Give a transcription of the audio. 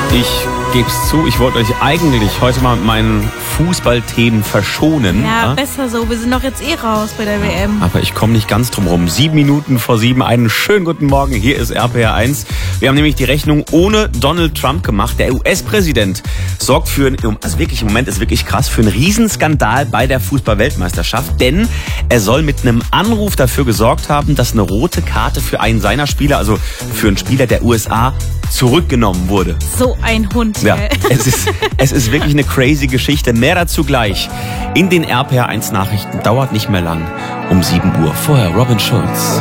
Ich gebe es zu, ich wollte euch eigentlich heute mal mit meinen Fußballthemen verschonen. Ja, besser so. Wir sind doch jetzt raus bei der WM. Aber ich komme nicht ganz drum rum. 7 Minuten vor 7, einen schönen guten Morgen. Hier ist RPR 1. Wir haben nämlich die Rechnung ohne Donald Trump gemacht. Der US-Präsident sorgt für, also wirklich im Moment ist wirklich krass, für einen Riesenskandal bei der Fußball-Weltmeisterschaft. Denn er soll mit einem Anruf dafür gesorgt haben, dass eine rote Karte für einen seiner Spieler, also für einen Spieler der USA, zurückgenommen wurde. So ein Hund. Ja, es ist wirklich eine crazy Geschichte. Mehr dazu gleich in den RPR 1 Nachrichten. Dauert nicht mehr lang. Um 7 Uhr. Vorher Robin Schulz.